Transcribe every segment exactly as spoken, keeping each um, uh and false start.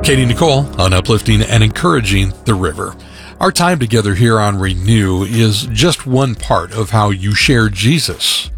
Katie Nicole on uplifting and encouraging the river. Our time together here on Renew is just one part of how you share Jesus.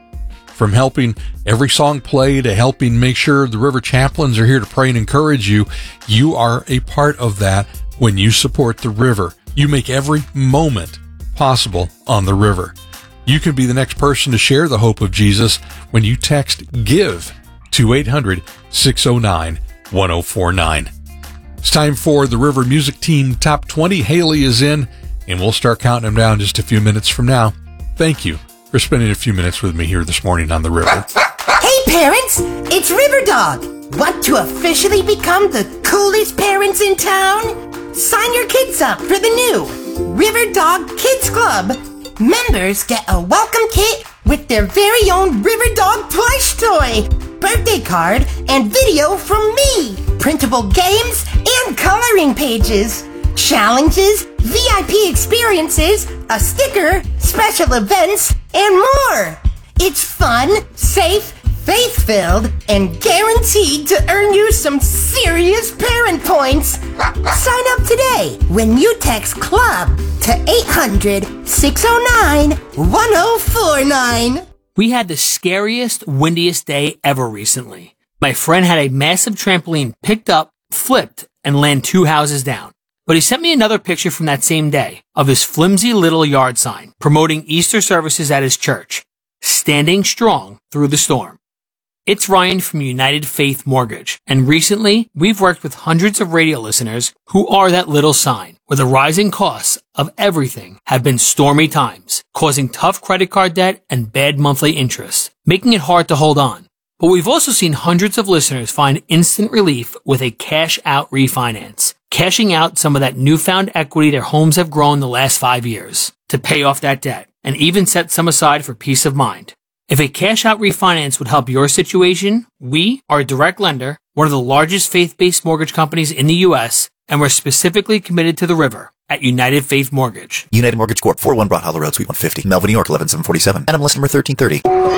From helping every song play to helping make sure the river chaplains are here to pray and encourage you, you are a part of that when you support the river. You make every moment possible on the river. You can be the next person to share the hope of Jesus when you text GIVE to eight hundred, six oh nine, one oh four nine. It's time for the River Music Team Top twenty. Haley is in, and we'll start counting them down just a few minutes from now. Thank you for spending a few minutes with me here this morning on the river. Hey parents, it's River Dog. Want to officially become the coolest parents in town? Sign your kids up for the new River Dog Kids Club. Members get a welcome kit with their very own River Dog plush toy, birthday card, and video from me, printable games, and coloring pages, challenges, V I P experiences, a sticker, special events, and more. It's fun, safe, faith-filled, and guaranteed to earn you some serious parent points. Sign up today when you text CLUB to eight hundred, six oh nine, one oh four nine. We had the scariest, windiest day ever recently. My friend had a massive trampoline picked up, flipped, and land two houses down. But he sent me another picture from that same day of his flimsy little yard sign promoting Easter services at his church, standing strong through the storm. It's Ryan from United Faith Mortgage, and recently we've worked with hundreds of radio listeners who are that little sign, where the rising costs of everything have been stormy times, causing tough credit card debt and bad monthly interest, making it hard to hold on. But we've also seen hundreds of listeners find instant relief with a cash-out refinance, cashing out some of that newfound equity their homes have grown the last five years to pay off that debt, and even set some aside for peace of mind. If a cash-out refinance would help your situation, we are a direct lender, one of the largest faith-based mortgage companies in the U S, and we're specifically committed to the river at United Faith Mortgage. United Mortgage Corp, four oh one Broad Hollow Road, Suite one fifty, Melville, New York, eleven seven forty-seven. N M L S number thirteen thirty.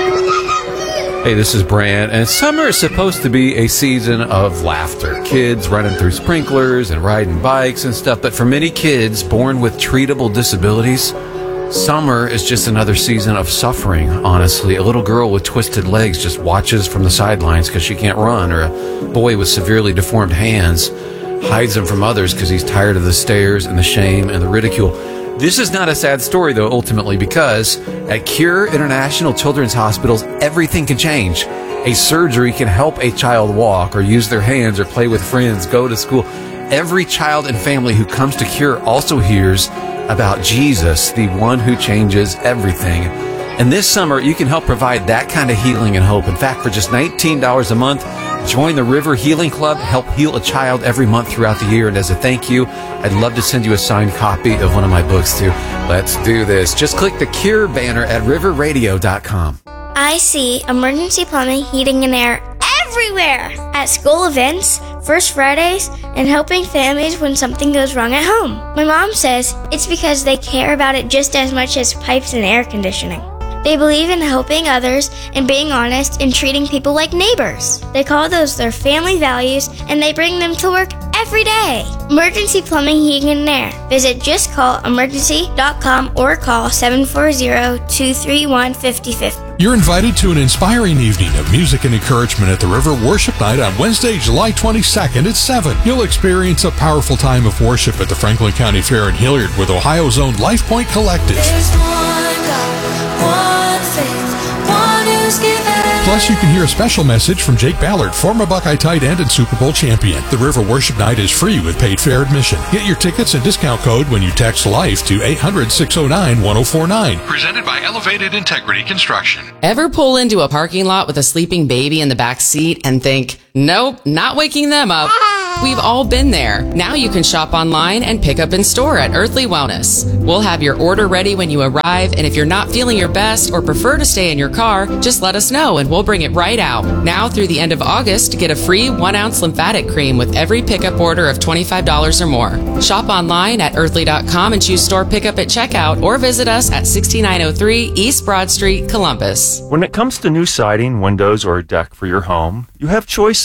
Hey, this is Brant, and summer is supposed to be a season of laughter. Kids running through sprinklers and riding bikes and stuff, but for many kids born with treatable disabilities, summer is just another season of suffering, honestly. A little girl with twisted legs just watches from the sidelines because she can't run, or a boy with severely deformed hands hides them from others because he's tired of the stares and the shame and the ridicule. This is not a sad story, though, ultimately, because at Cure International Children's Hospitals, everything can change. A surgery can help a child walk or use their hands or play with friends, go to school. Every child and family who comes to Cure also hears about Jesus, the one who changes everything. And this summer, you can help provide that kind of healing and hope. In fact, for just nineteen dollars a month, join the River Healing Club, help heal a child every month throughout the year. And as a thank you, I'd love to send you a signed copy of one of my books, too. Let's do this. Just click the Cure banner at river radio dot com. I see emergency plumbing, heating, and air everywhere at school events, First Fridays, and helping families when something goes wrong at home. My mom says it's because they care about it just as much as pipes and air conditioning. They believe in helping others and being honest and treating people like neighbors. They call those their family values, and they bring them to work every day. Emergency Plumbing, Heating, and Air. Visit just call emergency dot com or call seven four zero, two three one, five oh five oh. You're invited to an inspiring evening of music and encouragement at the River Worship Night on Wednesday, July twenty-second at seven. You'll experience a powerful time of worship at the Franklin County Fair in Hilliard with Ohio's own Life Point Collective. There's one God, one faith, one who's given. Plus, you can hear a special message from Jake Ballard, former Buckeye tight end and Super Bowl champion. The River Worship Night is free with paid fair admission. Get your tickets and discount code when you text LIFE to eight hundred, six oh nine, one oh four nine. Presented by Elevated Integrity Construction. Ever pull into a parking lot with a sleeping baby in the back seat and think, nope, not waking them up? We've all been there. Now you can shop online and pick up in store at Earthly Wellness. We'll have your order ready when you arrive, and if you're not feeling your best or prefer to stay in your car, just let us know and we'll bring it right out. Now through the end of August, get a free one ounce lymphatic cream with every pickup order of twenty-five dollars or more. Shop online at earthly dot com and choose store pickup at checkout, or visit us at sixty-nine oh three East Broad Street, Columbus. When it comes to new siding, windows, or a deck for your home, you have choices.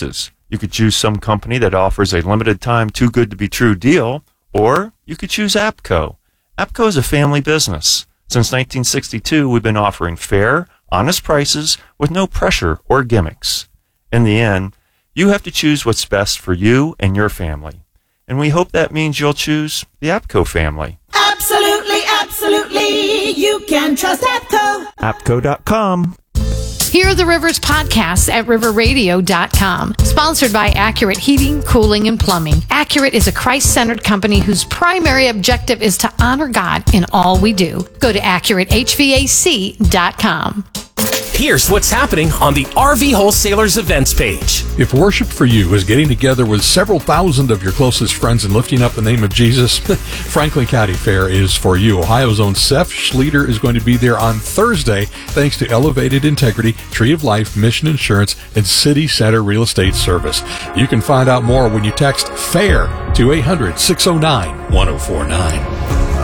You could choose some company that offers a limited time too good to be true deal, or you could choose APCO. APCO is a family business. Since nineteen sixty-two, we've been offering fair, honest prices with no pressure or gimmicks. In the end, you have to choose what's best for you and your family. And we hope that means you'll choose the APCO family. Absolutely, absolutely. You can trust APCO. APCO dot com. Hear the Rivers podcasts at river radio dot com. Sponsored by Accurate Heating, Cooling, and Plumbing. Accurate is a Christ-centered company whose primary objective is to honor God in all we do. Go to accurate h v a c dot com. Here's what's happening on the R V Wholesalers events page. If worship for you is getting together with several thousand of your closest friends and lifting up the name of Jesus, Franklin County Fair is for you. Ohio's own Seth Schlueter is going to be there on Thursday thanks to Elevated Integrity, Tree of Life, Mission Insurance, and City Center Real Estate Service. You can find out more when you text FAIR to eight hundred, six oh nine, one oh four nine.